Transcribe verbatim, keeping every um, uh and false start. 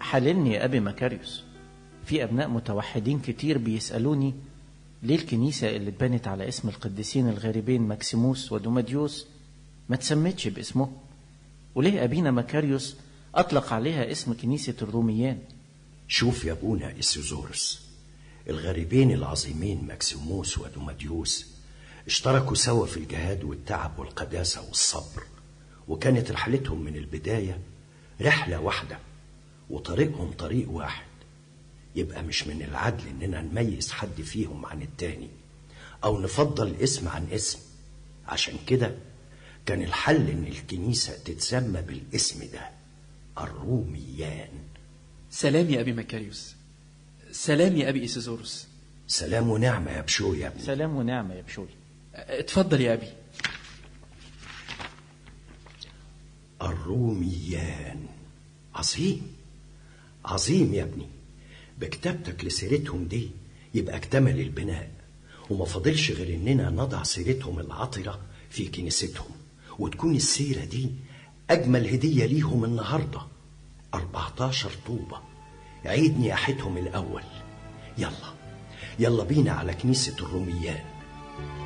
حللني يا أبي مكاريوس، في أبناء متوحدين كتير بيسألوني ليه الكنيسة اللي اتبنت على اسم القديسين الغاربين مكسيموس ودوماديوس ما تسمتش باسمه، وليه أبينا مكاريوس أطلق عليها اسم كنيسة الروميان. شوف يا أبونا إيسيزوروس، الغاربين العظيمين مكسيموس ودوماديوس اشتركوا سوا في الجهاد والتعب والقداسة والصبر، وكانت رحلتهم من البداية رحلة واحدة وطريقهم طريق واحد. يبقى مش من العدل اننا نميز حد فيهم عن التاني او نفضل اسم عن اسم. عشان كده كان الحل ان الكنيسة تتسمى بالاسم ده، الروميان. سلام يا أبي مكاريوس. سلام يا أبي إيسيزوروس. سلام ونعمة يا بشوي يا ابني. سلام ونعمة يا بشوي. اتفضل يا أبي. الروميان عظيم عظيم يا ابني. بكتابتك لسيرتهم دي يبقى اكتمل البناء، وما فاضلش غير اننا نضع سيرتهم العطرة في كنيستهم، وتكون السيرة دي اجمل هدية ليهم النهاردة. أربعتاشر طوبة عيد نياحتهم الاول. يلا يلا بينا على كنيسة الروميان.